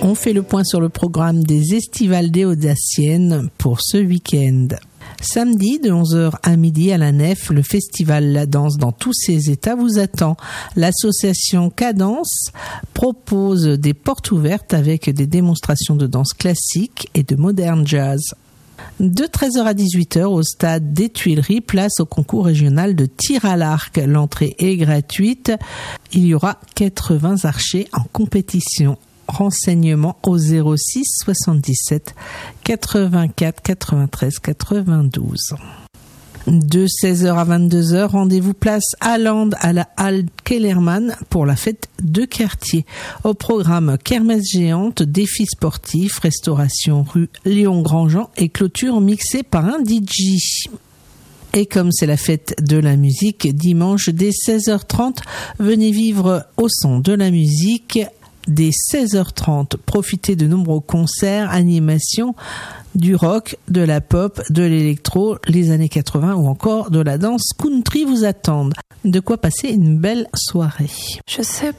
On fait le point sur le programme des Estivaldées Audaciennes pour ce week-end. Samedi, de 11h à midi à la Nef, le festival La Danse dans tous ses états vous attend. L'association Cadence propose des portes ouvertes avec des démonstrations de danse classique et de modern jazz. De 13h à 18h au stade des Tuileries, place au concours régional de tir à l'arc. L'entrée est gratuite. Il y aura 80 archers en compétition. Renseignements au 06 77 84 93 92. De 16h à 22h, rendez-vous place à Lande à la Halle Kellermann pour la fête de quartier. Au programme kermesse géante, défis sportifs, restauration rue Léon Grandjean et clôture mixée par un DJ. Et comme c'est la fête de la musique, dimanche dès 16h30, venez vivre au son de la musique. Dès 16h30, profitez de nombreux concerts, animations, du rock, de la pop, de l'électro, les années 80 ou encore de la danse country vous attendent. De quoi passer une belle soirée. Je sais